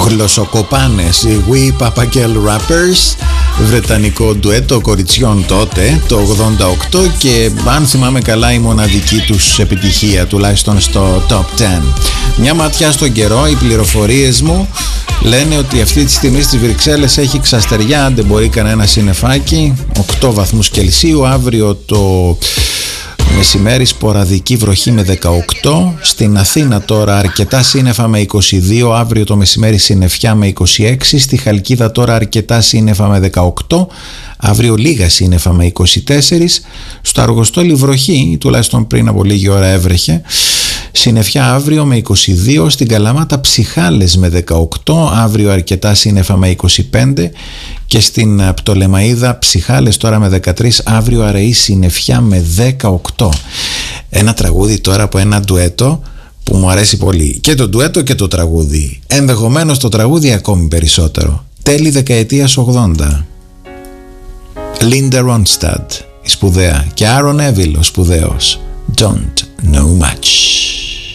γλωσσοκοπάνες, οι We Papagel Rappers, βρετανικό ντουέτο κοριτσιών τότε, το 88, και αν θυμάμαι καλά η μοναδική τους επιτυχία, τουλάχιστον στο Top 10. Μια ματιά στον καιρό, οι πληροφορίες μου λένε ότι αυτή τη στιγμή στις Βρυξέλλες έχει ξαστεριά, αν δεν μπορεί κανένα συννεφάκι, 8 βαθμούς Κελσίου. Αύριο το μεσημέρι σποραδική βροχή με 18. Στην Αθήνα τώρα αρκετά σύννεφα με 22. Αύριο το μεσημέρι συννεφιά με 26. Στη Χαλκίδα τώρα αρκετά σύννεφα με 18. Αύριο λίγα σύννεφα με 24. Στο Αργοστόλι βροχή, τουλάχιστον πριν από λίγη ώρα έβρεχε. Συννεφιά αύριο με 22. Στην Καλαμάτα ψιχάλες με 18. Αύριο αρκετά σύννεφα με 25. Και στην Πτολεμαΐδα ψιχάλες τώρα με 13. Αύριο αραιή συννεφιά με 18. Ένα τραγούδι τώρα από ένα ντουέτο που μου αρέσει πολύ. Και το ντουέτο και το τραγούδι. Ενδεχομένως το τραγούδι ακόμη περισσότερο. Τέλη δεκαετίας 80. Linda Ronstadt, η σπουδαία, και Aaron Neville, ο σπουδαίος. Don't know much.